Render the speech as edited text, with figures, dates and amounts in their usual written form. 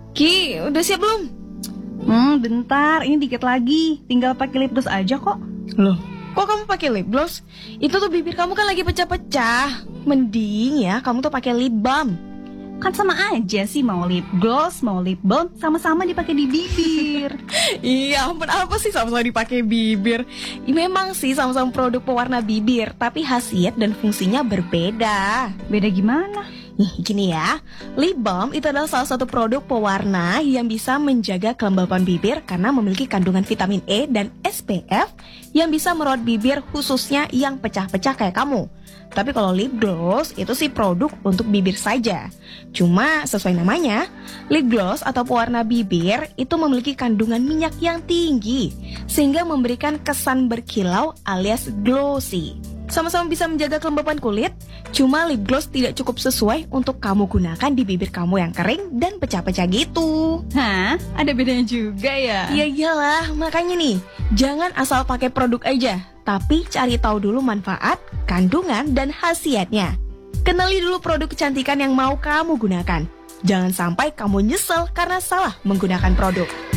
Ki, udah siap belum? Bentar, ini dikit lagi. Tinggal pakai lip gloss aja kok. Loh, kok kamu pakai lip gloss? Itu tuh bibir kamu kan lagi pecah-pecah. Mending ya kamu tuh pakai lip balm. Kan sama aja sih, mau lip gloss, mau lip balm, sama-sama dipakai di bibir. Iya, ampun, apa sih sama-sama dipakai bibir? Memang sih sama-sama produk pewarna bibir, tapi khasiat dan fungsinya berbeda. Beda gimana? Gini ya, lip balm itu adalah salah satu produk pewarna yang bisa menjaga kelembapan bibir karena memiliki kandungan vitamin E dan SPF yang bisa merawat bibir khususnya yang pecah-pecah kayak kamu. Tapi kalau lip gloss itu sih produk untuk bibir saja. Cuma sesuai namanya, lip gloss atau pewarna bibir itu memiliki kandungan minyak yang tinggi sehingga memberikan kesan berkilau alias glossy. Sama-sama bisa menjaga kelembapan kulit, cuma lip gloss tidak cukup sesuai untuk kamu gunakan di bibir kamu yang kering dan pecah-pecah gitu. Hah? Ada bedanya juga ya? Iya iyalah, makanya nih, jangan asal pakai produk aja, tapi cari tahu dulu manfaat, kandungan, dan khasiatnya. Kenali dulu produk kecantikan yang mau kamu gunakan. Jangan sampai kamu nyesel karena salah menggunakan produk.